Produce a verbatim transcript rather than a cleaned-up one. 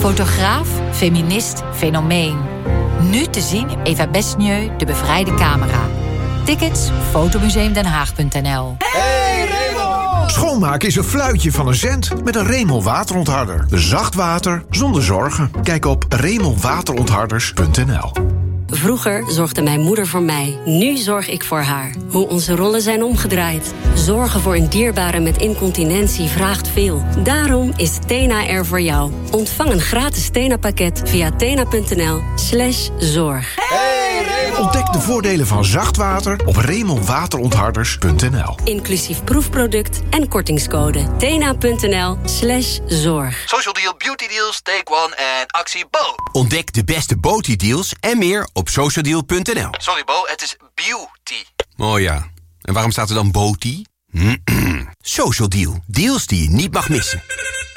Fotograaf, feminist, fenomeen. Nu te zien Eva Besnieu, De Bevrijde Camera. Tickets fotomuseumdenhaag punt n l. Hey Remel! Schoonmaken is een fluitje van een cent met een Remel waterontharder. Zacht water zonder zorgen. Kijk op remel waterontharders punt n l. Vroeger zorgde mijn moeder voor mij. Nu zorg ik voor haar. Hoe onze rollen zijn omgedraaid. Zorgen voor een dierbare met incontinentie vraagt veel. Daarom is Tena er voor jou. Ontvang een gratis Tena-pakket via tena punt n l slash zorg. Ontdek de voordelen van zacht water op remel waterontharders punt n l. Inclusief proefproduct en kortingscode. tena punt n l slash zorg. Social Deal, Beauty Deals, Take One en actie Bo. Ontdek de beste Beauty Deals en meer op social deal punt n l. Sorry Bo, het is beauty. Oh ja, en waarom staat er dan Beauty? Social Deal, deals die je niet mag missen.